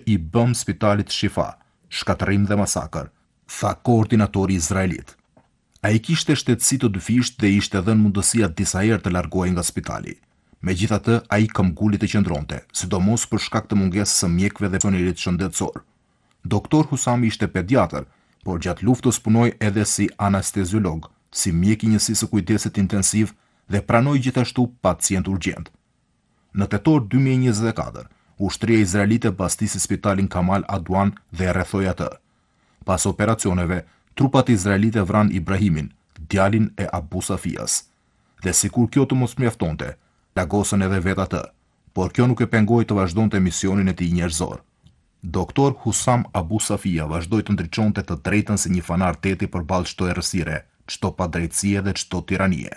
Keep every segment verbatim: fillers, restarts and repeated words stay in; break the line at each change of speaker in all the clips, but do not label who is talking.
i bëm spitalit Shifa, shkatërim dhe masakër, tha koordinatori izraelit. A i kishte shtetësi të dyfisht dhe ishte dhënë mundësia disa herë të largohej nga spitali. Megjithatë, ai këmbguli të qëndronte, sidomos për shkak të mungesës së mjekëve dhe personelit shëndetësor. Doktor Husami ishte pediatër, por gjatë luftës punoi edhe si anesteziolog, si mjek i njësisë së kujdesit intensiv dhe pranoi gjithashtu pacient urgjent. Në tetor dy mijë e njëzet e katër, ushtria izraelite bastisi spitalin Kamal Adwan dhe e rrethoi atë. Pas operacioneve, trupat izraelite vran Ibrahimin, djalin e Abu Safias. Dhe sikur kjo të mos mjaftonte, lagosën edhe vet atë, por kjo nuk e pengoi të vazhdonte misionin e tij njerëzor. Doktor Husam Abu Safia vazhdoi të ndriçonte të drejtën si një fanar teti përballë çdo errësire, çdo padrejtësie dhe çdo tiranie.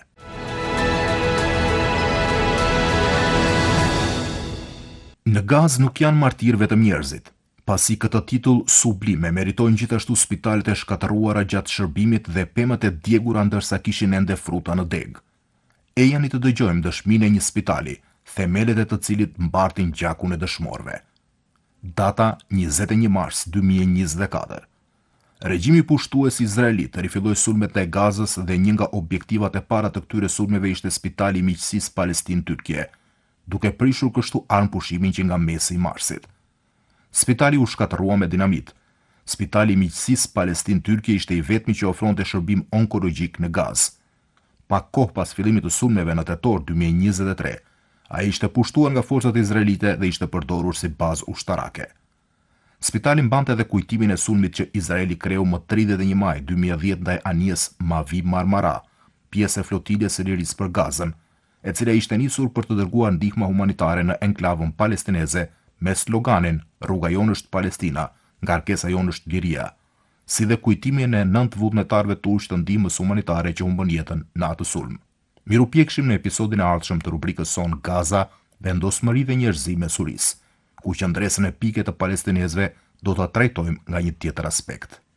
Në Gazë nuk janë martirë vetëm njerëzit. Pasi këtë titull sublime meritojnë gjithashtu spitalet e shkatëruara gjatë shërbimit dhe pemët e djegura ndërsa kishin ende fruta në deg. E jani të dëgjojmë dëshminë e një spitali, themelet e të cilit mbartin gjakun e dëshmorëve. Data njëzet e një mars dy mijë e njëzet e katër. Regjimi pushtues izraelit rifilloi sulmet e Gazës dhe një nga objektivat e para të këtyre sulmeve ishte spitali i miqësisë Palestinë-Turqie, duke prishur kështu armë pushimin që nga mesi i marsit. Spitali u shkatërrua me dinamit. Spitali i miqësisë Palestinë-Turqie ishte i vetmi që ofronte shërbim onkologjik në Gazë. Pak kohë pas fillimit të sulmeve në tetor dy mijë e njëzet e tre, ai ishte pushtuar nga forcat izraelite dhe ishte përdorur si bazë ushtarake. Spitali mbante edhe kujtimin e sulmit që Izraeli kreu më tridhjetë e një maj dy mijë e dhjetë ndaj anijes Mavi Marmara, pjesë e flotiljes së lirisë për Gazën, e cila ishte nisur për të dërguar ndihmë humanitare në enklavën palestineze me sloganin "Rruga jonë është Palestina, ngarkesa jonë është liria", si dhe kujtimin e nëntë vullnetarëve turq të ndihmës humanitare që humbën jetën në atë sulm. Miru pjekshim në episodin e ardhshëm të rubrikës son Gaza, vendosmëri dhe njerëzime suris, ku qëndresën e pike të palestinezëve do ta trajtojmë nga një tjetër aspekt.